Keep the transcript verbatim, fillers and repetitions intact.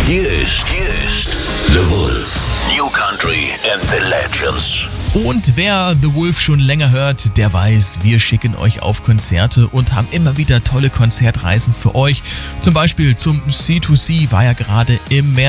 Hier ist, hier ist The Wolf. New Country and the Legends. Und wer The Wolf schon länger hört, der weiß, wir schicken euch auf Konzerte und haben immer wieder tolle Konzertreisen für euch. Zum Beispiel zum C zwei C war ja gerade im März.